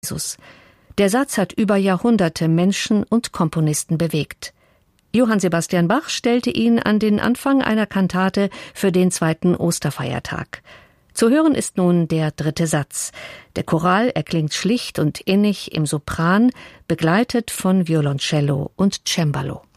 Jesus. Der Satz hat über Jahrhunderte Menschen und Komponisten bewegt. Johann Sebastian Bach stellte ihn an den Anfang einer Kantate für den 2. Osterfeiertag. Zu hören ist nun der 3. Satz. Der Choral erklingt schlicht und innig im Sopran, begleitet von Violoncello und Cembalo.